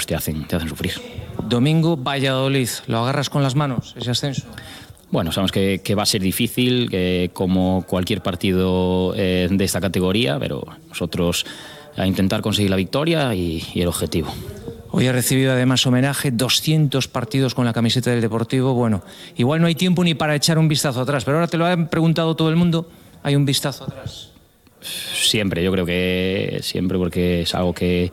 te hacen sufrir. Domingo, Valladolid, ¿lo agarras con las manos ese ascenso? Bueno, sabemos que va a ser difícil, que como cualquier partido de esta categoría, pero nosotros a intentar conseguir la victoria y el objetivo. Hoy ha recibido además homenaje, 200 partidos con la camiseta del Deportivo. Bueno, igual no hay tiempo ni para echar un vistazo atrás, pero ahora te lo ha preguntado todo el mundo, ¿hay un vistazo atrás? Siempre, yo creo que siempre, porque es algo que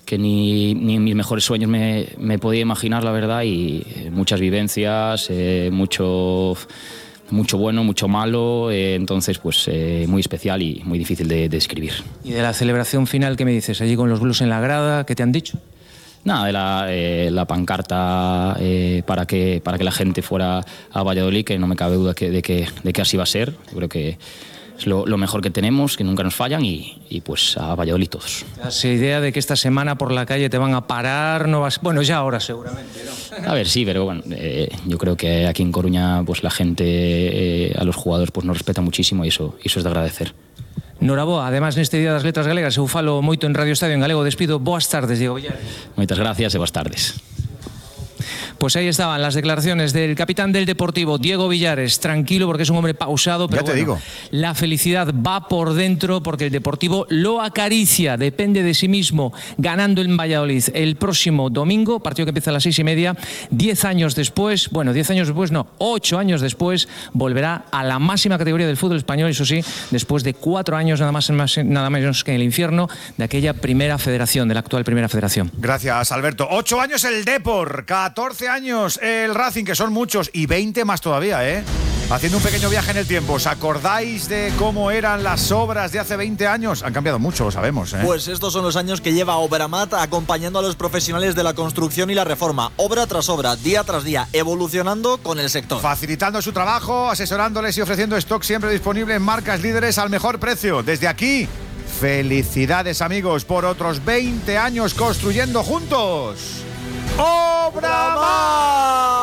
ni en mis mejores sueños me podía imaginar, la verdad, y muchas vivencias, mucho bueno, mucho malo, entonces pues muy especial y muy difícil de describir. ¿Y de la celebración final qué me dices? ¿Allí con los blues en la grada? ¿Qué te han dicho? Nada, de la pancarta para que la gente fuera a Valladolid, que no me cabe duda de que así va a ser. Yo creo que es lo mejor que tenemos, que nunca nos fallan, y pues a Valladolid todos. ¿Te das idea de que esta semana por la calle te van a parar? No vas... Bueno, ya ahora seguramente, ¿no? A ver, sí, pero bueno, yo creo que aquí en Coruña pues la gente, a los jugadores pues nos respeta muchísimo, y eso es de agradecer. Noraboa, además neste Día das Letras Galegas eu falo moito en Radio Estadio en galego. Despido, boas tardes, Diego Villares. Moitas gracias e boas tardes. Pues ahí estaban las declaraciones del capitán del Deportivo, Diego Villares, tranquilo porque es un hombre pausado, pero ya te digo. La felicidad va por dentro porque el Deportivo lo acaricia, depende de sí mismo, ganando en Valladolid el próximo domingo, partido que empieza a las 6:30, 10 años después, bueno, 10 años después no, 8 años después, volverá a la máxima categoría del fútbol español, eso sí, después de 4 años nada menos que en el infierno de aquella primera federación, de la actual primera federación. Gracias, Alberto. 8 años el Depor, 14 años el Racing, que son muchos, y 20 más todavía, haciendo un pequeño viaje en el tiempo. ¿Os acordáis de cómo eran las obras de hace 20 años? Han cambiado mucho, lo sabemos, Pues estos son los años que lleva Obramat acompañando a los profesionales de la construcción y la reforma, obra tras obra, día tras día, evolucionando con el sector. Facilitando su trabajo, asesorándoles y ofreciendo stock siempre disponible en marcas líderes al mejor precio. Desde aquí, felicidades, amigos, por otros 20 años construyendo juntos. ¡Obramat!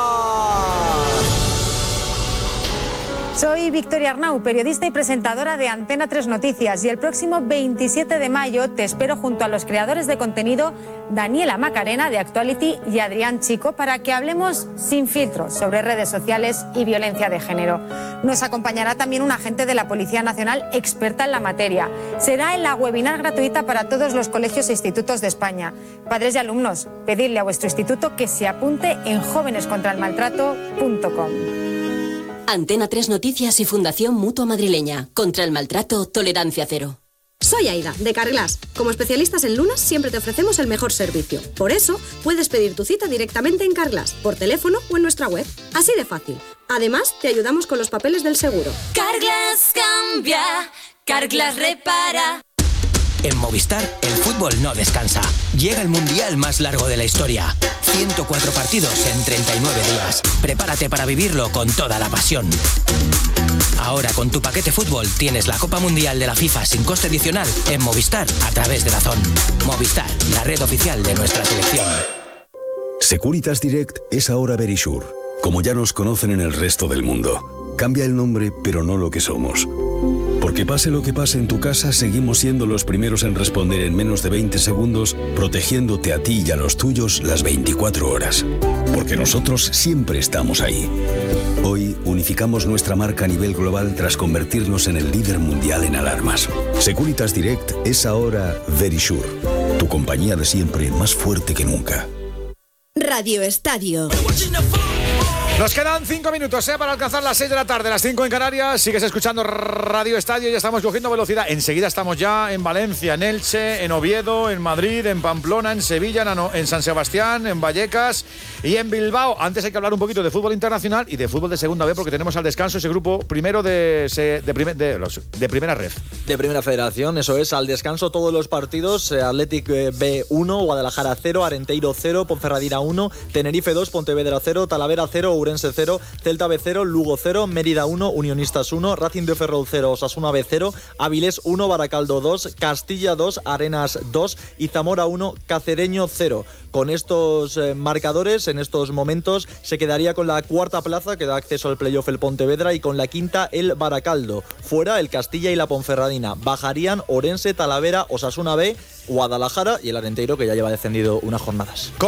Soy Victoria Arnau, periodista y presentadora de Antena 3 Noticias, y el próximo 27 de mayo te espero junto a los creadores de contenido Daniela Macarena de Actuality y Adrián Chico para que hablemos sin filtros sobre redes sociales y violencia de género. Nos acompañará también un agente de la Policía Nacional experta en la materia. Será en la webinar gratuita para todos los colegios e institutos de España. Padres y alumnos, pedidle a vuestro instituto que se apunte en jovenescontraelmaltrato.com. Antena 3 Noticias y Fundación Mutua Madrileña. Contra el maltrato, tolerancia cero. Soy Aida, de Carglass. Como especialistas en lunas, siempre te ofrecemos el mejor servicio. Por eso, puedes pedir tu cita directamente en Carglass, por teléfono o en nuestra web. Así de fácil. Además, te ayudamos con los papeles del seguro. Carglass cambia, Carglass repara. En Movistar, el fútbol no descansa. Llega el mundial más largo de la historia. 104 partidos en 39 días. Prepárate para vivirlo con toda la pasión. Ahora con tu paquete fútbol tienes la Copa Mundial de la FIFA sin coste adicional en Movistar a través de DAZN. Movistar, la red oficial de nuestra selección. Securitas Direct es ahora Verisure, como ya nos conocen en el resto del mundo. Cambia el nombre, pero no lo que somos. Porque pase lo que pase en tu casa, seguimos siendo los primeros en responder en menos de 20 segundos, protegiéndote a ti y a los tuyos las 24 horas. Porque nosotros siempre estamos ahí. Hoy unificamos nuestra marca a nivel global tras convertirnos en el líder mundial en alarmas. Securitas Direct es ahora Verisure, tu compañía de siempre más fuerte que nunca. Radio Estadio. Nos quedan 5 minutos para alcanzar las 6 de la tarde, las 5 en Canarias. Sigues escuchando Radio Estadio, ya estamos cogiendo velocidad. Enseguida estamos ya en Valencia, en Elche, en Oviedo, en Madrid, en Pamplona, en Sevilla, en San Sebastián, en Vallecas y en Bilbao. Antes hay que hablar un poquito de fútbol internacional y de fútbol de segunda B, porque tenemos al descanso ese grupo primero de primera red. De primera federación, eso es, al descanso todos los partidos. Athletic B1, Guadalajara 0, Arenteiro 0, Ponferradina 1, Tenerife 2, Pontevedra 0, Talavera 0, Ourense 0, Celta B 0, Lugo 0, Mérida 1, Unionistas 1, Racing de Ferrol 0, Osasuna B 0, Avilés 1, Baracaldo 2, Castilla 2, Arenas 2 y Zamora 1, Cacereño 0. Con estos marcadores, en estos momentos, se quedaría con la cuarta plaza, que da acceso al playoff el Pontevedra, y con la quinta el Baracaldo. Fuera el Castilla y la Ponferradina. Bajarían Orense, Talavera, Osasuna B, Guadalajara y el Arenteiro, que ya lleva descendido unas jornadas.